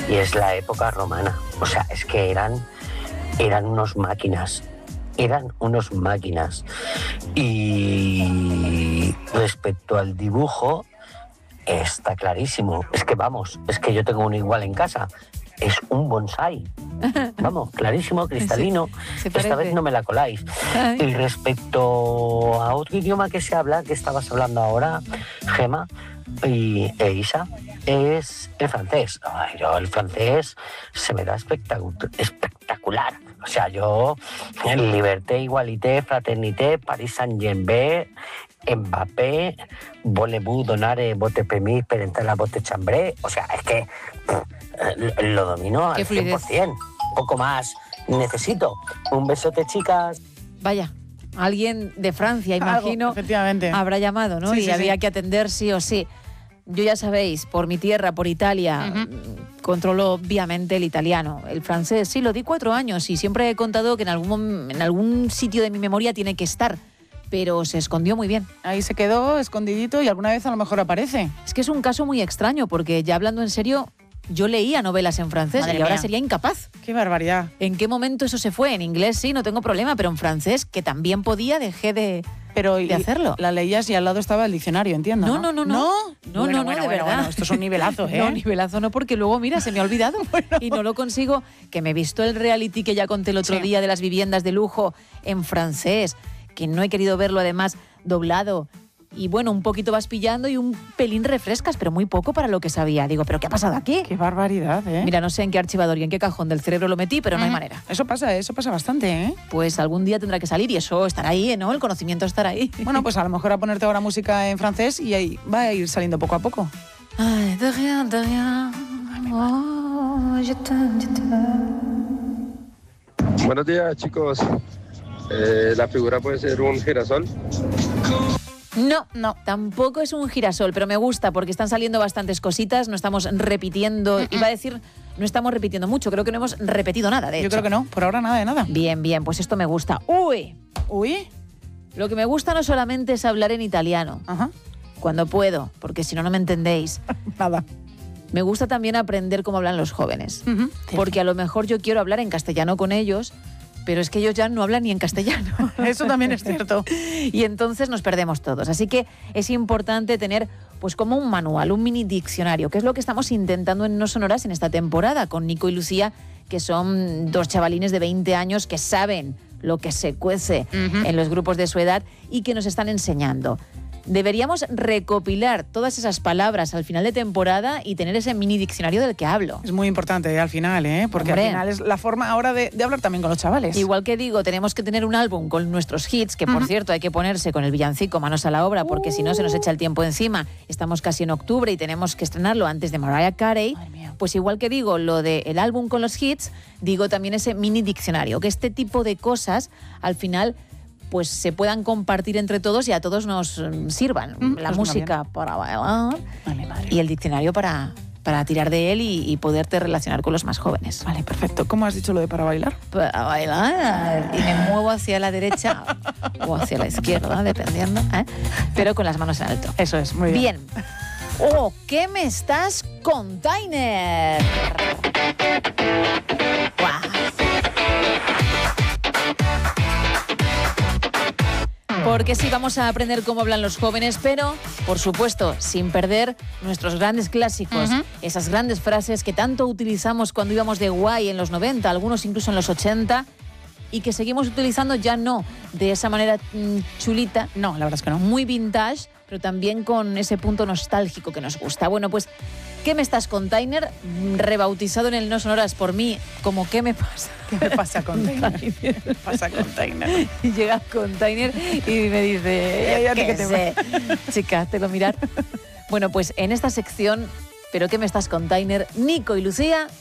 y es la época romana. O sea, es que eran unos máquinas. Y respecto al dibujo, está clarísimo. Es que yo tengo uno igual en casa. Es un bonsai. Vamos, clarísimo, cristalino. Sí, esta vez no me la coláis. Ay. Y respecto a otro idioma que se habla, que estabas hablando ahora, Gemma e Isa, es el francés. Ay, yo el francés se me da espectacular. O sea, yo, liberté, igualité, fraternité, Paris Saint-Germain, Mbappé, voulez-vous donner votre permis per entrar a votre chambre. O sea, es que lo domino al 100%. Poco más necesito. Un besote, chicas. Vaya, alguien de Francia, imagino, efectivamente, habrá llamado, ¿no? Sí, y sí, había sí. que atender sí o sí. Yo ya sabéis, por mi tierra, por Italia, controlo obviamente el italiano. El francés, sí, lo di 4 años y siempre he contado que en algún sitio de mi memoria tiene que estar, pero se escondió muy bien. Ahí se quedó escondidito y alguna vez a lo mejor aparece. Es que es un caso muy extraño porque, ya hablando en serio, yo leía novelas en francés. Madre y ahora mía. sería incapaz. ¡Qué barbaridad! ¿En qué momento eso se fue? En inglés sí, no tengo problema, pero en francés, que también podía, dejé de hacerlo. La leías y al lado estaba el diccionario, entiendo, ¿no? No, de verdad. Bueno, esto es un nivelazo, ¿eh? No, nivelazo no, porque luego, mira, se me ha olvidado y no lo consigo. Que me he visto el reality que ya conté el otro día de las viviendas de lujo en francés, que no he querido verlo además doblado. Y bueno, un poquito vas pillando y un pelín refrescas, pero muy poco para lo que sabía. Digo, ¿pero qué ha pasado aquí? ¡Qué barbaridad, eh! Mira, no sé en qué archivador y en qué cajón del cerebro lo metí, pero no hay manera. Eso pasa bastante, ¿eh? Pues algún día tendrá que salir y eso estará ahí, ¿no? El conocimiento estará ahí. Bueno, pues a lo mejor a ponerte ahora música en francés y ahí va a ir saliendo poco a poco. Ay, de rien, oh, je t'aime, je t'aime. Buenos días, chicos. La figura puede ser un girasol. No, tampoco es un girasol, pero me gusta porque están saliendo bastantes cositas, no estamos repitiendo, iba a decir, no estamos repitiendo mucho, creo que no hemos repetido nada, de hecho. Yo creo que no, por ahora nada de nada. Bien, pues esto me gusta. ¡Uy! Lo que me gusta no solamente es hablar en italiano, cuando puedo, porque si no, no me entendéis. Nada. Me gusta también aprender cómo hablan los jóvenes, porque a lo mejor yo quiero hablar en castellano con ellos, pero es que ellos ya no hablan ni en castellano. Eso también es cierto. Y entonces nos perdemos todos. Así que es importante tener pues como un manual, un mini diccionario, que es lo que estamos intentando en No Sonoras en esta temporada, con Nico y Lucía, que son 2 chavalines de 20 años que saben lo que se cuece en los grupos de su edad y que nos están enseñando. Deberíamos recopilar todas esas palabras al final de temporada y tener ese mini diccionario del que hablo. Es muy importante al final, ¿eh? Porque Hombre, al final es la forma ahora de hablar también con los chavales. Igual que digo, tenemos que tener un álbum con nuestros hits, que por cierto hay que ponerse con el villancico manos a la obra, porque si no se nos echa el tiempo encima. Estamos casi en octubre y tenemos que estrenarlo antes de Mariah Carey. Pues igual que digo lo del álbum con los hits, digo también ese mini diccionario, que este tipo de cosas al final pues se puedan compartir entre todos y a todos nos sirvan. La pues música para bailar y el diccionario para tirar de él y poderte relacionar con los más jóvenes. Vale, perfecto. ¿Cómo has dicho lo de para bailar? Para bailar. Y me muevo hacia la derecha o hacia la izquierda, dependiendo, ¿eh? Pero con las manos en alto. Eso es, muy bien. Bien. Oh, ¿qué me estás, Container? Porque sí, vamos a aprender cómo hablan los jóvenes, pero, por supuesto, sin perder nuestros grandes clásicos, esas grandes frases que tanto utilizamos cuando íbamos de guay en los 90, algunos incluso en los 80, y que seguimos utilizando ya no de esa manera chulita. No, la verdad es que no. Muy vintage, pero también con ese punto nostálgico que nos gusta. Bueno, pues, ¿qué me estás, Container? Rebautizado en el No Sonoras por mí como ¿qué me pasa? ¿Qué me pasa, Container? ¿Qué me pasa, Container? Y llega Container y me dice, ¿qué sé? Chica, te lo mirar. Bueno, pues en esta sección, ¿pero qué me estás, Container? Nico y Lucía